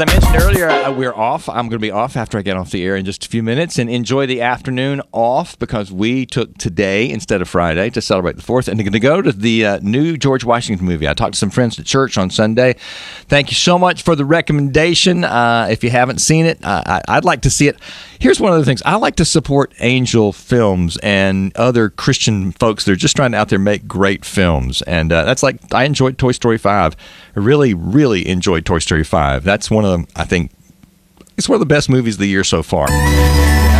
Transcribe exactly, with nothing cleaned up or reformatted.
As I mentioned earlier, uh, we're off. I'm going to be off after I get off the air in just a few minutes, and enjoy the afternoon off because we took today instead of Friday to celebrate the fourth and to go to the uh, new George Washington movie. I talked to some friends at church on Sunday. Thank you so much for the recommendation. Uh, if you haven't seen it, uh, I, I'd like to see it. Here's one of the things. I like to support Angel Films and other Christian folks that are just trying to out there make great films. And uh, that's like, I enjoyed Toy Story five. I really, really enjoyed Toy Story five. That's one of them, I think, it's one of the best movies of the year so far.